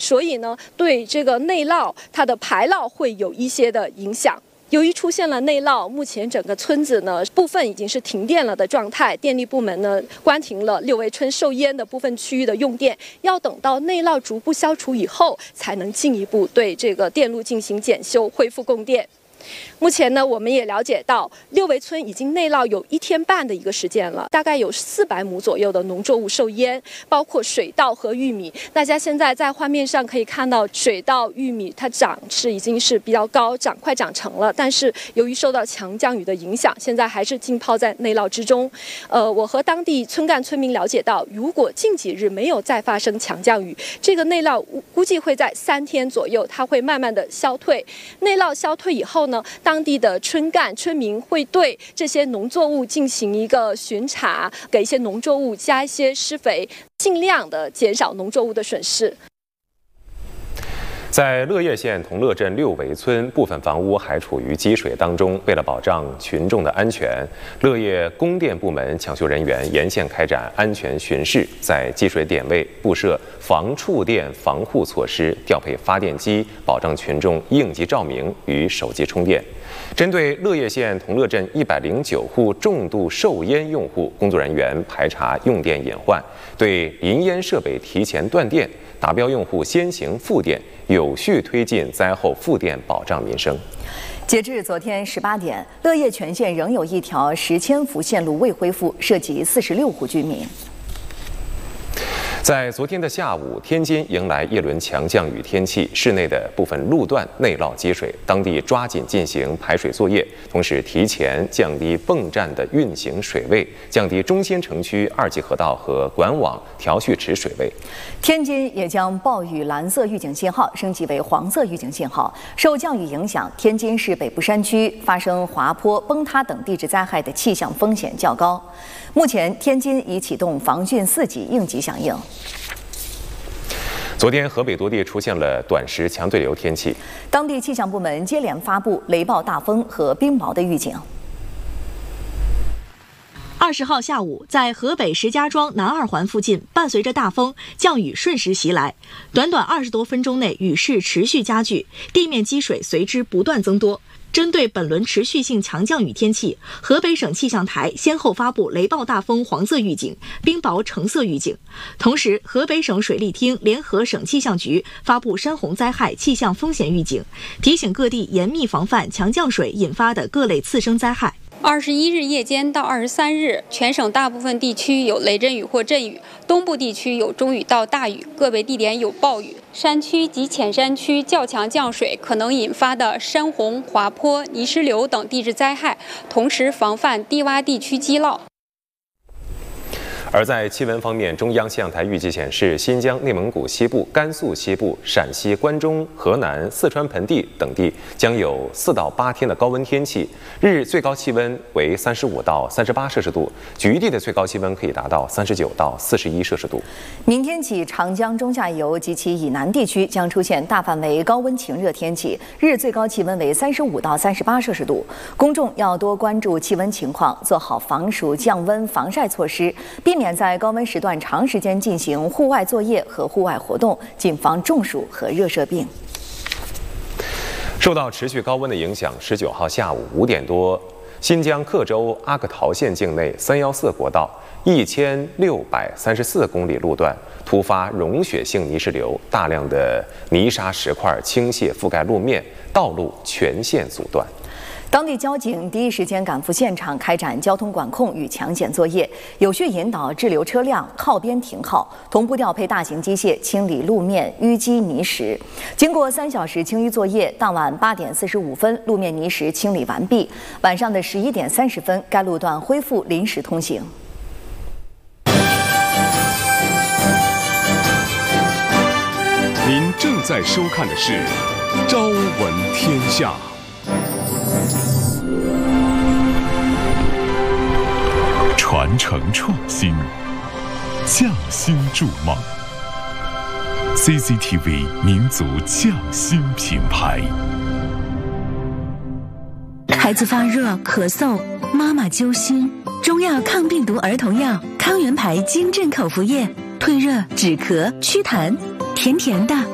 所以呢，对这个内涝它的排涝会有一些的影响。由于出现了内涝，目前整个村子呢部分已经是停电了的状态，电力部门呢关停了六围村受淹的部分区域的用电，要等到内涝逐步消除以后，才能进一步对这个电路进行检修，恢复供电。目前呢，我们也了解到，六围村已经内涝有1天半的一个时间了，大概有400亩左右的农作物受淹，包括水稻和玉米。大家现在在画面上可以看到，水稻、玉米它长势已经是比较高，快长成了，但是由于受到强降雨的影响，现在还是浸泡在内涝之中。我和当地村干村民了解到，如果近几日没有再发生强降雨，这个内涝估计会在3天左右，它会慢慢的消退。内涝消退以后呢，当地的村民会对这些农作物进行一个巡查，给一些农作物加一些施肥，尽量的减少农作物的损失。 在乐业县同乐镇六围村，部分房屋还处于积水当中。为了保障群众的安全，乐业供电部门抢修人员沿线开展安全巡视，在积水点位布设防触电防护措施，调配发电机，保障群众应急照明与手机充电。针对乐业县同乐镇109户重度受淹用户，工作人员排查用电隐患，对临淹设备提前断电，达标用户先行复电，有序推进灾后复电，保障民生。 截至昨天18点，乐业全县仍有一条10千伏线路未恢复，涉及46户居民。 在昨天的下午，天津迎来一轮强降雨天气，市内的部分路段内涝积水，当地抓紧进行排水作业，同时提前降低泵站的运行水位，降低中心城区2级河道和管网调蓄池水位。 天津也将暴雨蓝色预警信号升级为黄色预警信号。受降雨影响，天津市北部山区发生滑坡、崩塌等地质灾害的气象风险较高。目前，天津已启动防汛4级应急响应。 昨天，河北多地出现了短时强对流天气， 当地气象部门接连发布雷暴大风和冰雹的预警。 20号下午，在河北石家庄南2环附近，伴随着大风，降雨瞬时袭来。短短20多分钟内，雨势持续加剧，地面积水随之不断增多。针对本轮持续性强降雨天气，河北省气象台先后发布雷暴大风黄色预警、冰雹橙色预警。同时，河北省水利厅联合省气象局发布山洪灾害气象风险预警，提醒各地严密防范强降水引发的各类次生灾害。 21日夜间到23日，全省大部分地区有雷阵雨或阵雨，东部地区有中雨到大雨，个别地点有暴雨。山区及浅山区较强降水可能引发的山洪、滑坡、泥石流等地质灾害，同时防范低洼地区积涝。 而在气温方面，中央气象台预计显示，新疆、内蒙古西部、甘肃西部、陕西关中、河南、四川盆地等地将有4到8天的高温天气，日最高气温为35到38摄氏度，局地的最高气温可以达到39到41摄氏度。 明天起，长江中下游及其以南地区将出现大范围高温晴热天气，日最高气温为35到38摄氏度。公众要多关注气温情况，做好防暑降温防晒措施，避免在高温时段长时间进行户外作业和户外活动，谨防中暑和热射病。 受到持续高温的影响，19号下午5点多，新疆克州阿克陶县境内314国道1634公里路段突发溶血性泥石流，大量的泥沙石块倾泻覆盖路面，道路全线阻断。 当地交警第一时间赶赴现场，开展交通管控与强检作业，有序引导滞留车辆靠边停靠，同步调配大型机械清理路面淤积泥石。经过3小时清淤作业，当晚8点45分，路面泥石清理完毕。晚上的11点30分，该路段恢复临时通行。 您正在收看的是《朝闻天下》。传承创新，匠心筑梦。CCTV 民族匠心品牌。 孩子发热、咳嗽，妈妈揪心，中药抗病毒儿童药康源牌金镇口服液，退热、止咳、祛痰，甜甜的，